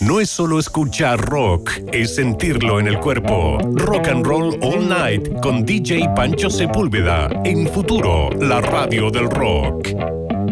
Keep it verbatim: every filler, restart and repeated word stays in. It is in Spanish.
no es solo escuchar rock, es sentirlo en el cuerpo. Rock and Roll All Night con D J Pancho Sepúlveda. En Futuro, la radio del rock.